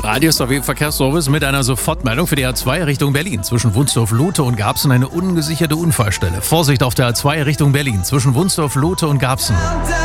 Radius Verkehrsservice mit einer Sofortmeldung für die A2 Richtung Berlin. Zwischen Wunsdorf-Luthe und Garbsen eine ungesicherte Unfallstelle. Vorsicht auf der A2 Richtung Berlin. Zwischen Wunsdorf-Luthe und Garbsen.